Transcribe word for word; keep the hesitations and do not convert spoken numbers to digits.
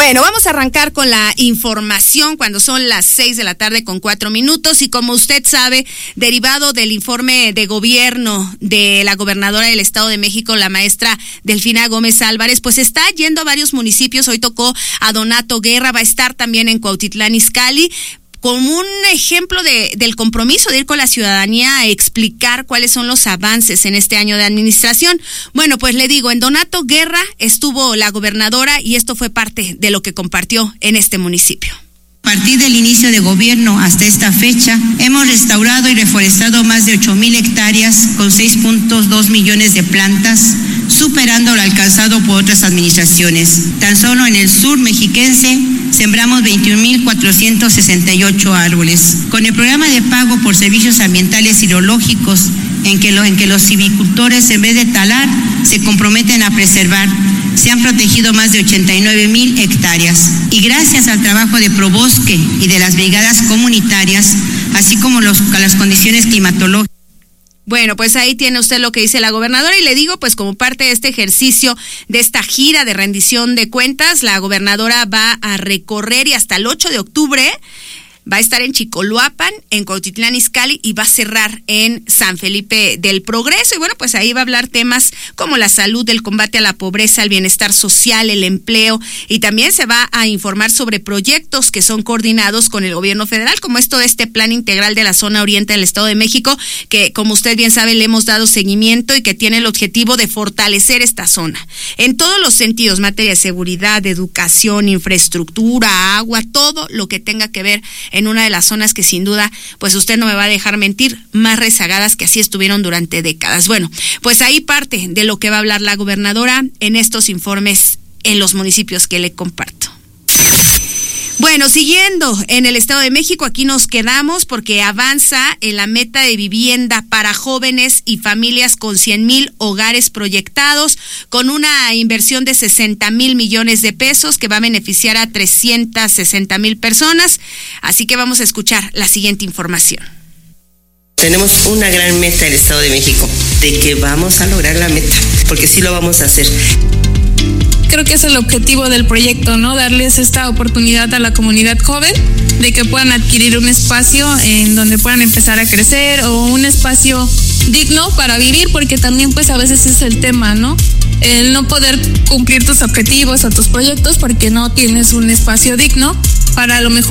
Bueno, vamos a arrancar con la información cuando son las seis de la tarde con cuatro minutos y como usted sabe, derivado del informe de gobierno de la gobernadora del Estado de México, la maestra Delfina Gómez Álvarez, pues está yendo a varios municipios. Hoy tocó a Donato Guerra, va a estar también en Cuautitlán Izcalli, como un ejemplo de, del compromiso de ir con la ciudadanía a explicar cuáles son los avances en este año de administración. Bueno, pues le digo, en Donato Guerra estuvo la gobernadora y esto fue parte de lo que compartió en este municipio. A partir del inicio de gobierno hasta esta fecha, hemos restaurado y reforestado más de ocho mil hectáreas con seis punto dos millones de plantas, superando lo alcanzado por otras administraciones. Tan solo en el sur mexiquense sembramos veintiún mil cuatrocientos sesenta y ocho árboles. Con el programa de pago por servicios ambientales hidrológicos, en que, lo, en que los silvicultores, en vez de talar, se comprometen a preservar, se han protegido más de ochenta y nueve mil hectáreas. Y gracias al trabajo de Probosque y de las brigadas comunitarias, así como los, a las condiciones climatológicas. Bueno, pues ahí tiene usted lo que dice la gobernadora y le digo, pues como parte de este ejercicio, de esta gira de rendición de cuentas, la gobernadora va a recorrer y hasta el ocho de octubre va a estar en Chicoloapan, en Cuautitlán Izcalli y va a cerrar en San Felipe del Progreso. Y bueno, pues ahí va a hablar temas como la salud, el combate a la pobreza, el bienestar social, el empleo, y también se va a informar sobre proyectos que son coordinados con el gobierno federal, como es todo este plan integral de la zona oriente del Estado de México, que como usted bien sabe le hemos dado seguimiento y que tiene el objetivo de fortalecer esta zona en todos los sentidos, materia de seguridad, de educación, infraestructura, agua, todo lo que tenga que ver en una de las zonas que sin duda, pues usted no me va a dejar mentir, más rezagadas que así estuvieron durante décadas. Bueno, pues ahí parte de lo que va a hablar la gobernadora en estos informes en los municipios que le comparto. Bueno, siguiendo en el Estado de México, aquí nos quedamos porque avanza en la meta de vivienda para jóvenes y familias con cien mil hogares proyectados, con una inversión de sesenta mil millones de pesos que va a beneficiar a trescientas sesenta mil personas. Así que vamos a escuchar la siguiente información. Tenemos una gran meta en el Estado de México, de que vamos a lograr la meta, porque sí lo vamos a hacer. Creo que es el objetivo del proyecto, ¿no? Darles esta oportunidad a la comunidad joven de que puedan adquirir un espacio en donde puedan empezar a crecer o un espacio digno para vivir, porque también pues a veces es el tema, ¿no? El no poder cumplir tus objetivos o tus proyectos porque no tienes un espacio digno para a lo mejor